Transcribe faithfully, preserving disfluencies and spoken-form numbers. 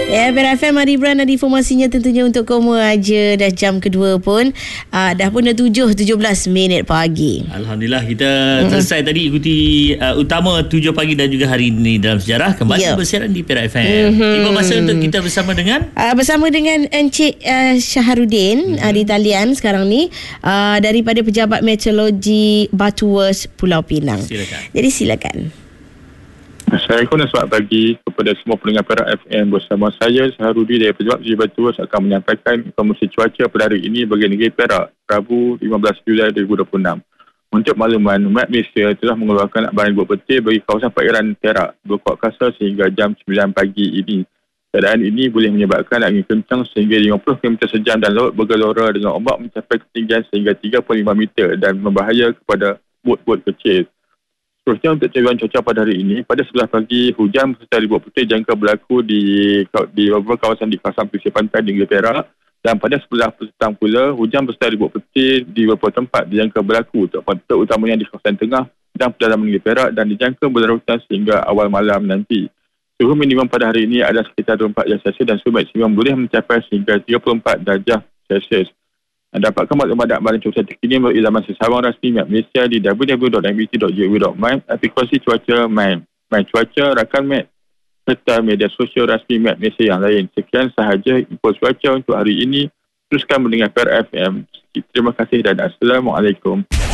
Ya, Perak F M, Mari Bran ada informasinya tentunya untuk kamu aja. Dah jam kedua pun. Uh, dah pun dah tujuh, tujuh belas minit pagi. Alhamdulillah kita mm-hmm. selesai tadi ikuti uh, utama tujuh pagi dan juga hari ini dalam sejarah. Kembali yep. bersiaran di Perak F M. Mm-hmm. Tiba masa untuk kita bersama dengan uh, Bersama dengan Encik uh, Syaharudin mm-hmm. uh, di talian sekarang ni uh, daripada Pejabat Meteorologi Batuwas Pulau Pinang. Silakan. Jadi silakan. Assalamualaikum dan selamat pagi kepada semua pendengar Perak F M. Bersama saya, Syaharudin dari Pejabat Meteorologi Batuwas akan menyampaikan informasi cuaca pada hari ini bagi negeri Perak, Rabu lima belas Julai dua ribu dua puluh enam. Untuk makluman, Met Malaysia telah mengeluarkan akbaran buat petir bagi kawasan perairan Perak berkuat kasar sehingga jam sembilan pagi ini. Keadaan ini boleh menyebabkan angin kencang sehingga lima puluh kilometer sejam dan laut bergelora dengan ombak mencapai ketinggian sehingga tiga puluh lima meter dan membahaya kepada bot-bot kecil. Seterusnya untuk cabaran cuaca pada hari ini, pada sebelas pagi hujan serta ribut putih jangka berlaku di di beberapa kawasan di kawasan pesisir pantai di negeri Perak, dan pada sebelas petang pula hujan serta ribut putih di beberapa tempat dijangka berlaku terutamanya di kawasan tengah dan pedalaman negeri Perak dan dijangka berlarutan sehingga awal malam nanti. Suhu minimum pada hari ini adalah sekitar dua puluh empat darjah Celsius dan suhu maksimum boleh mencapai sehingga tiga puluh empat darjah Celsius. Dapatkan maklumat dan akbaran cuaca terkini melalui laman sesawang rasmi Met Malaysia di w w w dot m b t dot g o v dot my, aplikasi cuaca My, My Cuaca, rakan Met serta media sosial rasmi Met Malaysia yang lain. Sekian sahaja info cuaca untuk hari ini. Teruskan mendengar Perak F M. Terima kasih dan Assalamualaikum.